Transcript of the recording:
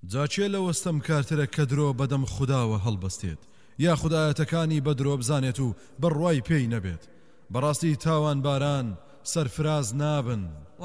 جاچێ لە وەستەم کارترە کە درۆ بەدەم خوداوە هەڵبەستێت یا خودایەتەکانی بەدرۆ بزانێت و بڕوای پێی نەبێت بەڕاستی تاوان باران سەرفراز نابن